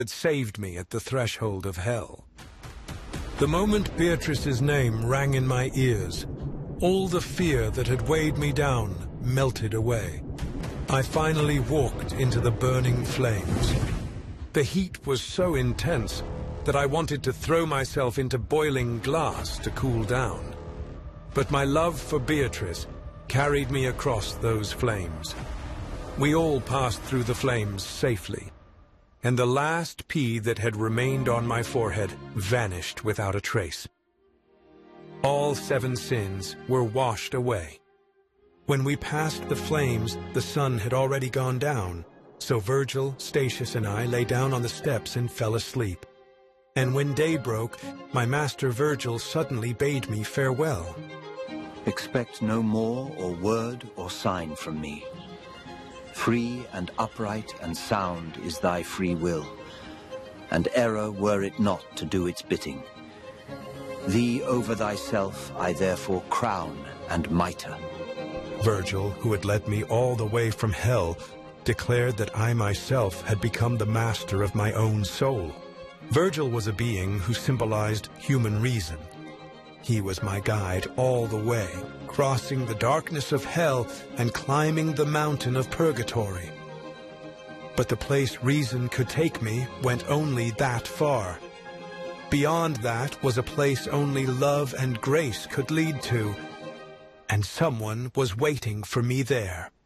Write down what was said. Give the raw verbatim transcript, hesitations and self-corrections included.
had saved me at the threshold of hell. The moment Beatrice's name rang in my ears, all the fear that had weighed me down melted away. I finally walked into the burning flames. The heat was so intense that I wanted to throw myself into boiling glass to cool down. But my love for Beatrice carried me across those flames. We all passed through the flames safely, and the last pea that had remained on my forehead vanished without a trace. All seven sins were washed away. When we passed the flames, the sun had already gone down, so Virgil, Statius, and I lay down on the steps and fell asleep. And when day broke, my master Virgil suddenly bade me farewell. Expect no more or word or sign from me. Free and upright and sound is thy free will, and error were it not to do its bidding. Thee over thyself I therefore crown and mitre. Virgil, who had led me all the way from hell, declared that I myself had become the master of my own soul. Virgil was a being who symbolized human reason. He was my guide all the way, crossing the darkness of hell and climbing the mountain of purgatory. But the place reason could take me went only that far. Beyond that was a place only love and grace could lead to, and someone was waiting for me there.